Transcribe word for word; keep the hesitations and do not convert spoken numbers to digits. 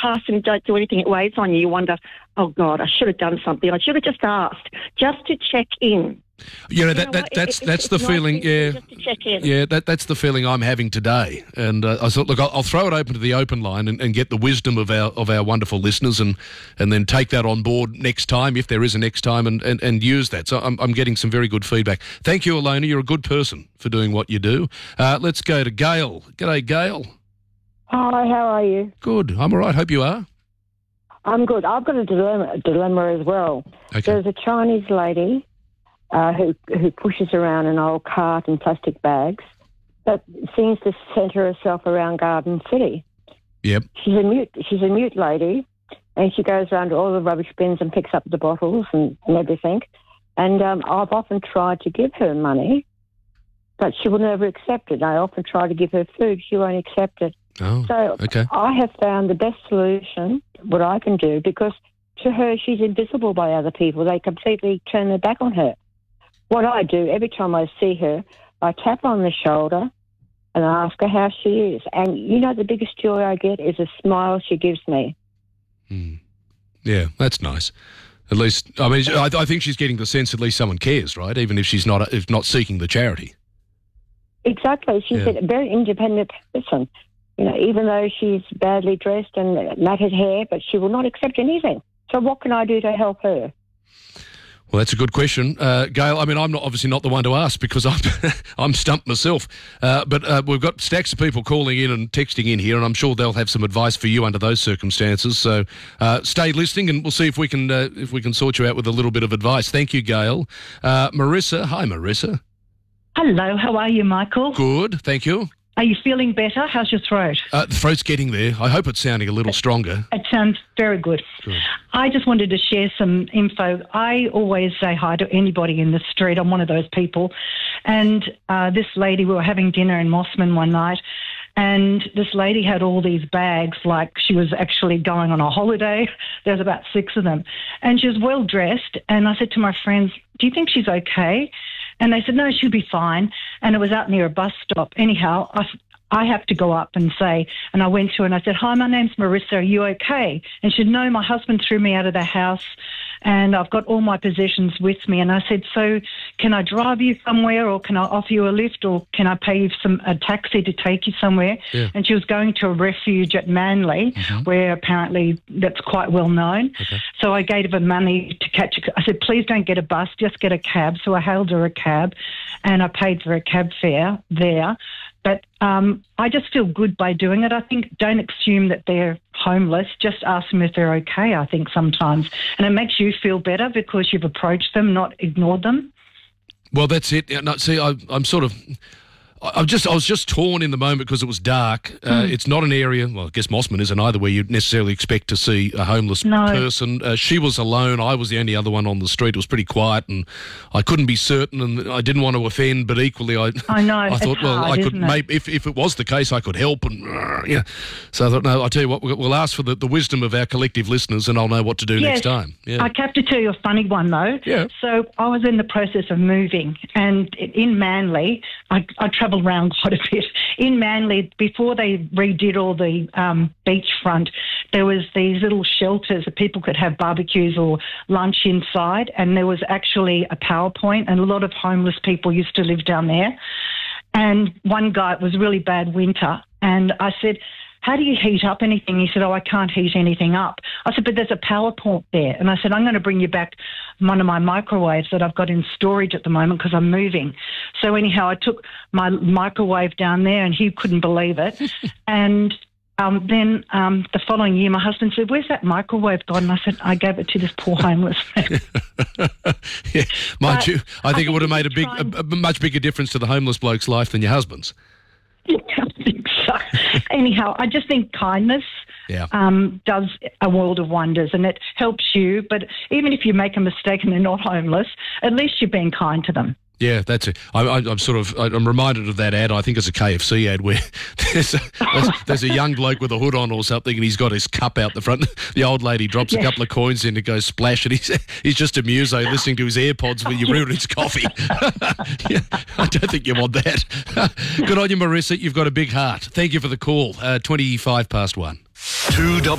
fast and don't do anything, it weighs on you. You wonder, oh, God, I should have done something. I should have just asked, just to check in. You know, that, you know that that's it, that's it's the nice feeling. Yeah, just to check in. yeah. That that's the feeling I'm having today. And uh, I thought, look, I'll, I'll throw it open to the open line and, and get the wisdom of our of our wonderful listeners, and and then take that on board next time, if there is a next time, and, and, and use that. So I'm I'm getting some very good feedback. Thank you, Alona. You're a good person for doing what you do. Uh, let's go to Gail. G'day, Gail. Hi, how are you? Good. I'm all right. Hope you are. I'm good. I've got a dilemma, dilemma as well. Okay. There's a Chinese lady uh, who who pushes around an old cart and plastic bags, but seems to centre herself around Garden City. Yep. She's a mute. She's a mute lady, and she goes around to all the rubbish bins and picks up the bottles and, and everything. And um, I've often tried to give her money, but she will never accept it. I often try to give her food. She won't accept it. Oh, so okay. I have found the best solution, what I can do, because to her, she's invisible by other people. They completely turn their back on her. What I do, every time I see her, I tap on the shoulder and I ask her how she is. And you know the biggest joy I get is a smile she gives me. Hmm. Yeah, that's nice. At least, I mean, I, I think she's getting the sense at least someone cares, right? Even if she's not, if not seeking the charity. Exactly. She's Yeah. a very independent person. You know, even though she's badly dressed and matted hair, but she will not accept anything. So what can I do to help her? Well, that's a good question, uh, Gail. I mean, I'm not obviously not the one to ask because I'm I'm stumped myself. Uh, but uh, we've got stacks of people calling in and texting in here, and I'm sure they'll have some advice for you under those circumstances. So uh, stay listening, and we'll see if we can uh, if we can sort you out with a little bit of advice. Thank you, Gail. Uh, Marissa, hi, Marissa. Hello, how are you, Michael? Good, thank you. Are you feeling better? How's your throat? Uh, the throat's getting there. I hope it's sounding a little stronger. It sounds very good. Good. I just wanted to share some info. I always say hi to anybody in the street. I'm one of those people. And uh, this lady, we were having dinner in Mossman one night, and this lady had all these bags like she was actually going on a holiday. There's about six of them. And she was well dressed. And I said to my friends, do you think she's okay? And they said, no, she'll be fine. And it was out near a bus stop. Anyhow, I, I have to go up and say, and I went to her and I said, hi, my name's Marissa, are you okay? And she said, no, my husband threw me out of the house and I've got all my possessions with me. And I said, so can I drive you somewhere, or can I offer you a lift, or can I pay you some a taxi to take you somewhere? Yeah. And she was going to a refuge at Manly, Mm-hmm. where apparently that's quite well known. Okay. So I gave her money to catch a, I said, please don't get a bus, just get a cab. So I hailed her a cab and I paid for a cab fare there. But um, I just feel good by doing it. I think don't assume that they're homeless. Just ask them if they're okay, I think, sometimes. And it makes you feel better because you've approached them, not ignored them. Well, that's it. No, see, I, I'm sort of... I'm just, I was just torn in the moment because it was dark. Uh, Mm. It's not an area, well, I guess Mossman isn't either, where you'd necessarily expect to see a homeless No. person. Uh, she was alone. I was the only other one on the street. It was pretty quiet, and I couldn't be certain, and I didn't want to offend, but equally, I, I know. I it's thought, well, hard, I could isn't it? maybe if, if it was the case, I could help, and uh, yeah. So I thought, no, I'll tell you what, we'll we'll ask for the, the wisdom of our collective listeners, and I'll know what to do Yes. next time. Yeah. I have to tell you a funny one, though. Yeah. So I was in the process of moving, and in Manly, I, I travelled around quite a bit. In Manly, before they redid all the um, beachfront, there was these little shelters that people could have barbecues or lunch inside, and there was actually a PowerPoint, and a lot of homeless people used to live down there. And one guy, it was really bad winter, and I said, how do you heat up anything? He said, oh, I can't heat anything up. I said, but there's a PowerPoint there. And I said, I'm going to bring you back one of my microwaves that I've got in storage at the moment because I'm moving. So anyhow, I took my microwave down there and he couldn't believe it. and um, then um, the following year, my husband said, where's that microwave gone? And I said, I gave it to this poor homeless man. yeah, mind But you, I think, I think it would have if made a you big, try a, and- a much bigger difference to the homeless bloke's life than your husband's. I think so. Anyhow, I just think kindness Yeah. um, does a world of wonders, and it helps you. But even if you make a mistake and they're not homeless, at least you're being kind to them. Yeah, that's it. I, I, I'm sort of, I'm reminded of that ad. I think it's a K F C ad where there's a, there's, there's a young bloke with a hood on or something, and he's got his cup out the front. The old lady drops Yeah. a couple of coins in, it goes splash, and he's he's just a muso listening to his AirPods when you ruin his coffee. yeah, I don't think you want that. Good on you, Marissa. You've got a big heart. Thank you for the call. Uh, twenty-five past one. two